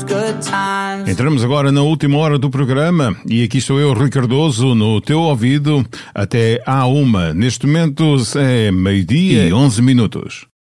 good times. Entramos agora na última hora do programa e aqui estou eu, Rui Cardoso, no teu ouvido até à 1. Neste momento é 12:11.